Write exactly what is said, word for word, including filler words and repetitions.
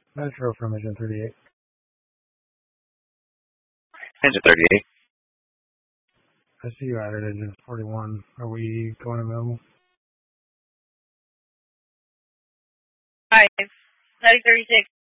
Metro from Engine thirty-eight. Engine thirty-eight. I see you added Engine forty-one. Are we going available? Hi, nine thirty-six.